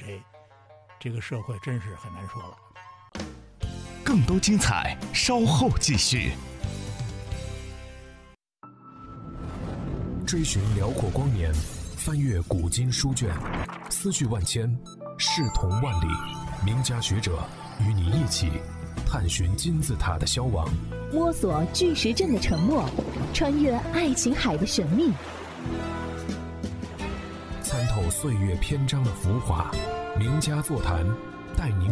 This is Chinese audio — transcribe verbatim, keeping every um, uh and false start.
谁，这个社会真是很难说了。 更多精彩稍后继续。 追寻辽阔光年，翻阅古今书卷，思绪万千，视同万里。名家学者与你一起探寻金字塔的消亡， 摸索巨石阵的沉默，穿越爱琴海的神秘， 参透岁月篇章的浮华。名家座谈，带您